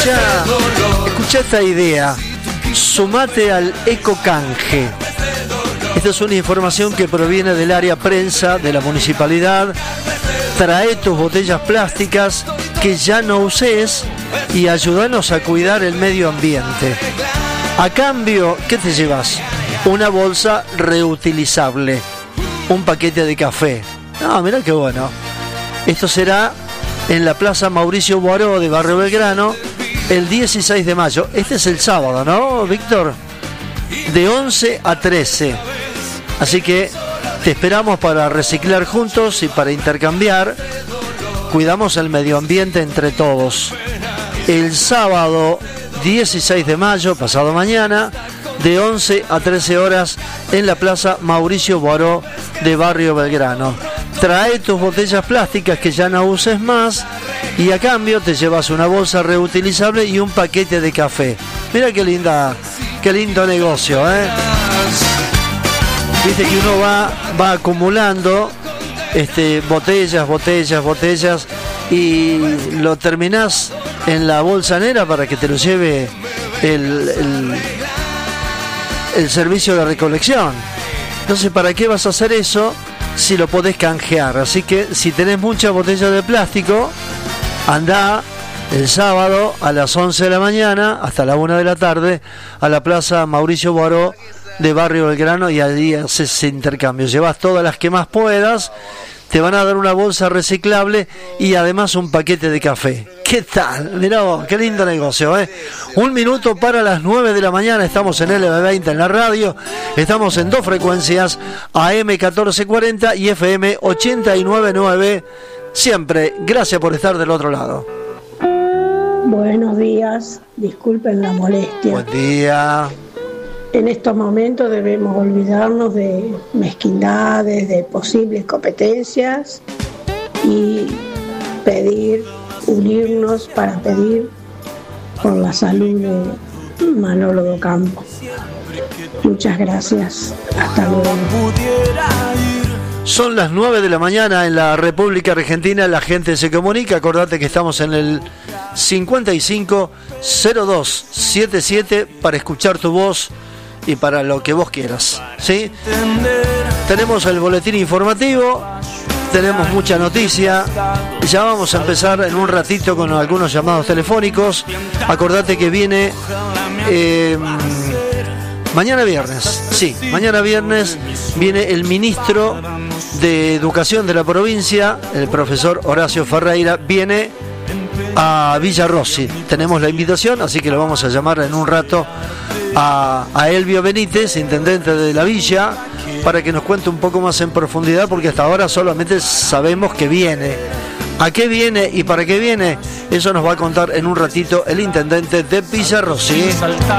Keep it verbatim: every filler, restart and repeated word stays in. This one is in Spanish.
Ya, escucha esta idea. Sumate al ecocanje. Esta es una información que proviene del área prensa de la municipalidad. Trae tus botellas plásticas que ya no uses y ayúdanos a cuidar el medio ambiente. A cambio, ¿qué te llevas? Una bolsa reutilizable, un paquete de café. Ah, mirá qué bueno. Esto será en la Plaza Mauricio Boaró de Barrio Belgrano el dieciséis de mayo. Este es el sábado, ¿no, Víctor? De once a trece. Así que te esperamos para reciclar juntos y para intercambiar. Cuidamos el medio ambiente entre todos. El sábado dieciséis de mayo, pasado mañana, de once a trece horas en la Plaza Mauricio Boaró de Barrio Belgrano. Trae tus botellas plásticas que ya no uses más y a cambio te llevas una bolsa reutilizable y un paquete de café. Mira qué linda, qué lindo negocio, ¿eh? Viste que uno va, va acumulando este, botellas, botellas, botellas y lo terminás en la bolsanera para que te lo lleve el, el, el servicio de recolección. Entonces, ¿para qué vas a hacer eso si lo podés canjear? Así que si tenés muchas botellas de plástico, andá el sábado a las once de la mañana hasta la una de la tarde a la Plaza Mauricio Boaró de Barrio Belgrano y allí haces ese intercambio. Llevas todas las que más puedas, te van a dar una bolsa reciclable y además un paquete de café. ¿Qué tal? Mirá vos, qué lindo negocio, ¿eh? Un minuto para las nueve de la mañana, estamos en L B veinte en la radio, estamos en dos frecuencias, A M catorce cuarenta y F M ochenta y nueve punto nueve. Siempre, gracias por estar del otro lado. Buenos días, disculpen la molestia. Buen día. En estos momentos debemos olvidarnos de mezquindades, de posibles competencias y pedir, unirnos para pedir por la salud de Manolo Docampo. Muchas gracias. Hasta luego. Son las nueve de la mañana en la República Argentina, la gente se comunica. Acordate que estamos en el cincuenta y cinco cero dos setenta y siete para escuchar tu voz y para lo que vos quieras, ¿sí? Tenemos el boletín informativo, tenemos mucha noticia. Ya vamos a empezar en un ratito con algunos llamados telefónicos. Acordate que viene eh, mañana viernes, sí, mañana viernes viene el ministro de Educación de la provincia, el profesor Horacio Ferreira, viene a Villa Rossi. Tenemos la invitación, así que lo vamos a llamar en un rato a, a Elvio Benítez, intendente de la villa, para que nos cuente un poco más en profundidad, porque hasta ahora solamente sabemos que viene. ¿A qué viene y para qué viene? Eso nos va a contar en un ratito el intendente de Villa Rossi.